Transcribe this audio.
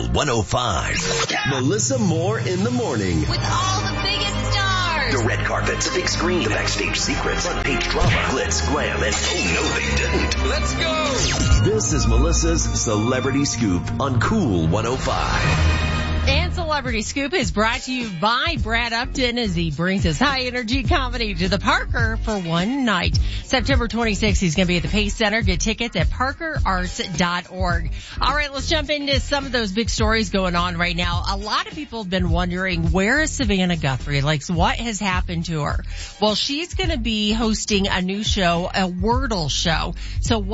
105. Melissa Moore in the morning. With all the biggest stars. The red carpet, the big screen, the backstage secrets, front page drama, glitz, glam, and oh no they didn't. Let's go. This is Melissa's Celebrity Scoop on Cool 105. And Celebrity Scoop is brought to you by Brad Upton as he brings his high energy comedy to the Parker for one night. September 26th, he's going to be at the Pace Center. Get tickets at parkerarts.org. All right, let's jump into some of those big stories going on right now. A lot of people have been wondering, where is Savannah Guthrie? Like, what has happened to her? Well, she's going to be hosting a new show, a Wordle show. So